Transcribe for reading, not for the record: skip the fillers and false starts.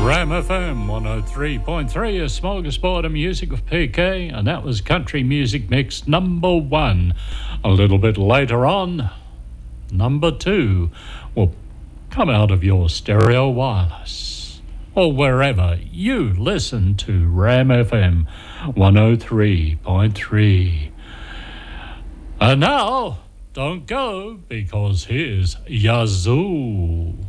Ram FM 103.3, a smorgasbord of music with PK, and that was Country Music Mix number 1. A little bit later on, number 2 will come out of your stereo wireless or wherever you listen to Ram FM 103.3. And now, don't go, because here's Yazoo.